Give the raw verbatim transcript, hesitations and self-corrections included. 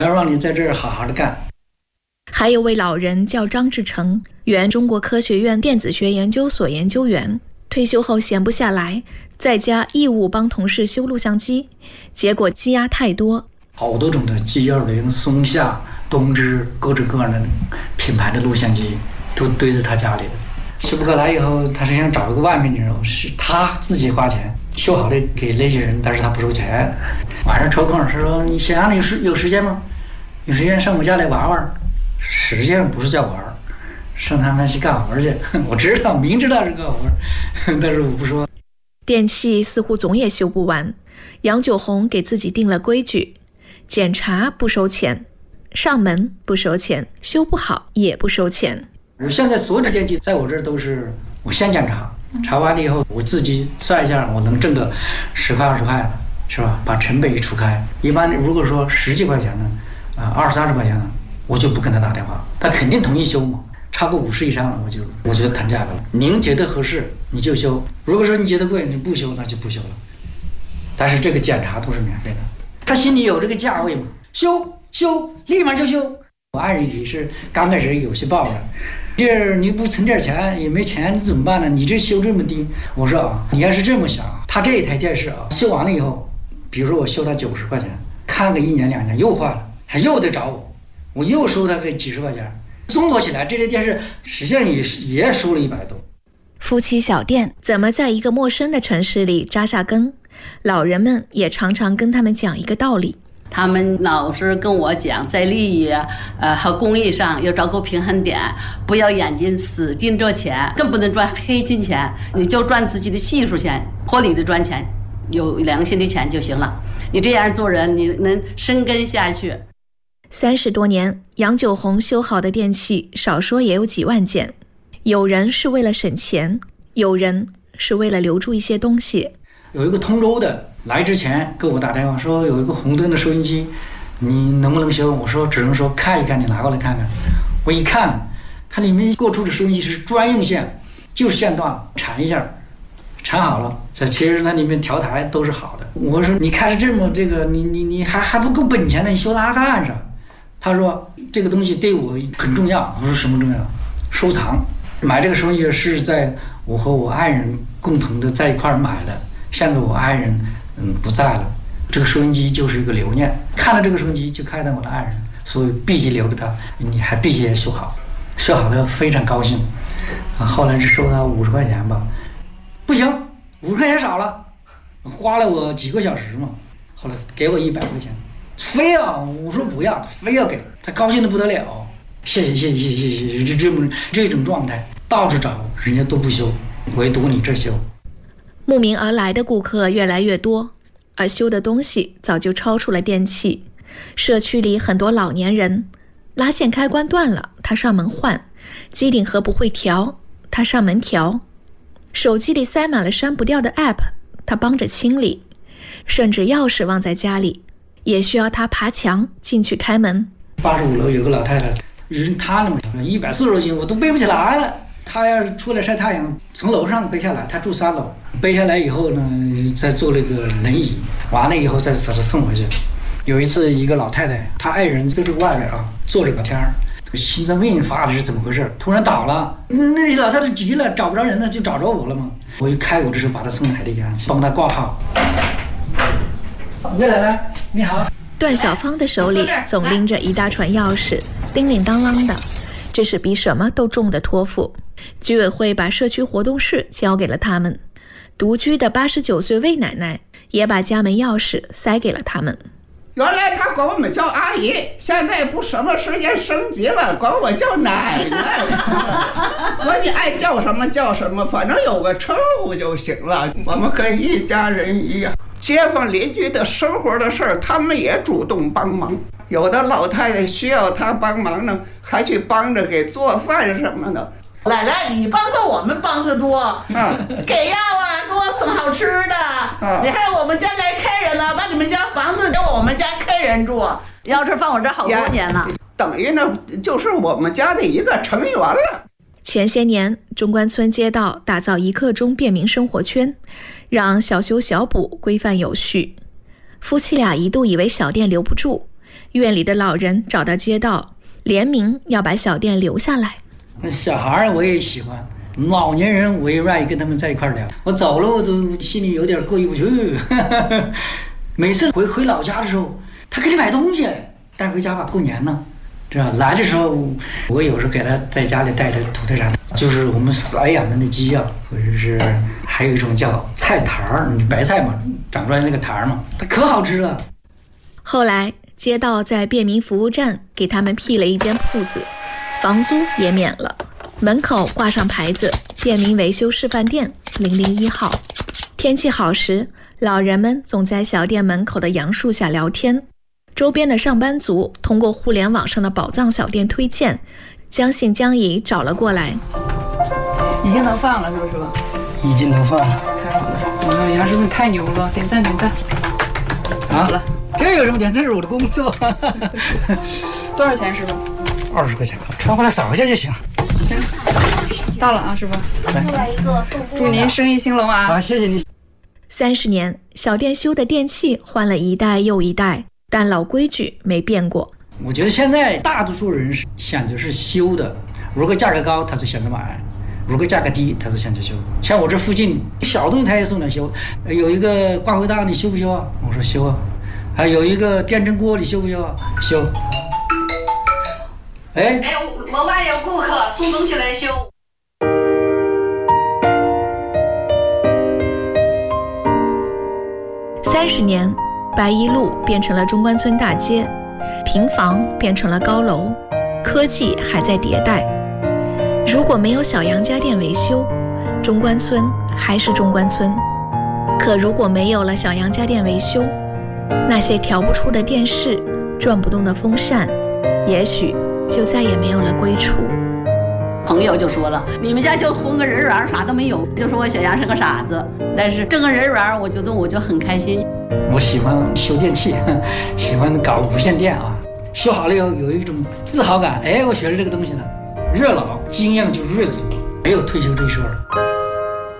要让你在这儿好好的干。 还有位老人叫张志成，原中国科学院电子学研究所研究员，退休后闲不下来，在家义务帮同事修录像机，结果积压太多， 好多种的 G 二零、松下、东芝各种各样的品牌的录像机都堆在他家里的。修不过来以后，他是想找一个外面的人，是他自己花钱修好了给那些人，但是他不收钱。晚上抽空他说：“你想让你有时有时间吗？有时间上我家来玩玩。”实际上不是叫玩，上他们去干活去。我知道，明知道是干活，但是我不说。 电器似乎总也修不完，杨九红给自己定了规矩：检查不收钱，上门不收钱，修不好也不收钱。 现在所有的电器在我这儿都是我先检查，查完了以后我自己算一下，我能挣个十块二十块的，是吧？把成本一除开，一般如果说十几块钱呢，啊二三十块钱呢，我就不跟他打电话，他肯定同意修嘛。超过五十以上了，我就我就谈价格了。您觉得合适你就修，如果说你觉得贵你不修，那就不修了。但是这个检查都是免费的，他心里有这个价位嘛，修修立马就修。我爱人也是刚开始有些抱怨，这你不存点钱也没钱，你怎么办呢？你这修这么低。我说啊，你要是这么想，他这一台电视啊，修完了以后，比如说我修他九十块钱，看个一年两年又坏了，还又得找我，我又收他个几十块钱。综合起来，这台电视实际上也也收了一百多。 夫妻小店怎么在一个陌生的城市里扎下根？老人们也常常跟他们讲一个道理。 他们老是跟我讲，在利益呃和公益上要找个平衡点，不要眼睛死盯着钱，更不能赚黑金钱，你就赚自己的技术钱，合理的赚钱，有良心的钱就行了。你这样做人，你能生根下去。 三十多年，杨九红修好的电器少说也有几万件，有人是为了省钱，有人是为了留住一些东西。 有一个通州的来之前给我打电话说有一个红灯的收音机，你能不能修？我说只能说看一看，你拿过来看看。我一看，它里面过出的收音机是专用线，就是线段缠一下，缠好了。这其实它里面调台都是好的。我说你看着这么这个，你你你还还不够本钱呢，你修它干啥？他说这个东西对我很重要。我说什么重要？收藏。买这个收音机是在我和我爱人共同的在一块儿买的。现在我爱人嗯不在了，这个收音机就是一个留念。看到这个收音机就看到我的爱人，所以必须留着它。你还必须修好，修好了非常高兴。啊，后来是收他五十块钱吧，不行，五十块钱少了，花了我几个小时嘛。后来给我一百块钱。非要我说不要，非要给他，高兴的不得了。谢谢谢谢谢谢谢谢，这这么这种状态，到处找人家都不修，唯独你这修。 慕名而来的顾客越来越多，而修的东西早就超出了电器。社区里很多老年人，拉线开关断了，他上门换；机顶盒不会调，他上门调；手机里塞满了删不掉的 app， 他帮着清理；甚至钥匙忘在家里，也需要他爬墙进去开门。 八十五楼有个老太太，人瘫了嘛，一百四十多斤，我都背不起来了。她要是出来晒太阳，从楼上背下来，她住三楼，背下来以后呢，再坐那个轮椅，完了以后再把她送回去。有一次，一个老太太，她爱人在这个外边啊坐着聊天，心脏病发的是怎么回事？突然倒了，那老太太急了，找不着人了，就找着我了嘛。我一开我这时候把她送海里边去，帮她挂号。岳奶奶，你好。 段小芳的手里总拎着一大串钥匙，叮铃当啷的，这是比什么都重的托付。居委会把社区活动室交给了他们，独居的八十九岁魏奶奶也把家门钥匙塞给了他们。 原来他管我们叫阿姨，现在不什么时间升级了，管我叫奶奶。管你爱叫什么叫什么，反正有个称呼就行了。我们跟一家人一样。街坊邻居的生活的事儿，他们也主动帮忙。有的老太太需要他帮忙呢，还去帮着给做饭什么的。 奶奶，你帮着我们帮着多，啊，给药啊，给我省好吃的。啊，你看我们家来客人了，把你们家房子给我们家客人住，钥匙放我这好多年了， 等于呢就是我们家的一个成员了。 前些年，中关村街道打造一刻钟便民生活圈，让小修小补规范有序。夫妻俩一度以为小店留不住， 院里的老人找到街道，联名要把小店留下来。 小孩我也喜欢，老年人我也愿意跟他们在一块聊。我走了我都心里有点过意不去。每次回回老家的时候，他给你买东西带回家吧，过年呢，是吧？来的时候我有时候给他在家里带的土特产，就是我们饲养的那鸡啊，或者是还有一种叫菜坛儿，白菜嘛，长出来那个坛儿嘛，它可好吃了。 后来街道在便民服务站给他们辟了一间铺子，房租也免了，门口挂上牌子便民维修示范店零零一号。天气好时，老人们总在小店门口的杨树下聊天，周边的上班族通过互联网上的宝藏小店推荐，将信将疑找了过来。 已经能放了是不是吧？ 已经能放了。 太好了，我们杨师傅你太牛了，点赞点赞。 好了，这有什么点？这是我的工作。 多少钱师傅？ 二十块钱，穿回来扫一下就行。 行，到了啊，师傅。来，祝您生意兴隆啊！ 好，谢谢你。 三十年，小店修的电器换了一代又一代，但老规矩没变过。 我觉得现在大多数人选择是修的，如果价格高，他就选择买；如果价格低，他就选择修。像我这附近小东西他也送来修，有一个挂回档你修不修啊？我说修啊。还有一个电蒸锅你修不修啊？修。哎哎，我外有顾客送东西来修。 三十年，白一路变成了中关村大街，平房变成了高楼，科技还在迭代。如果没有小杨家电维修，中关村还是中关村。可如果没有了小杨家电维修，那些调不出的电视，转不动的风扇，也许就再也没有了归处。 朋友就说了，你们家就混个人缘，啥都没有，就说我小杨是个傻子。但是挣个人缘，我觉得我就很开心。 我喜欢修电器，喜欢搞无线电啊，修好了以后有一种自豪感。哎，我学了这个东西了，越老经验就越足，没有退休这一说。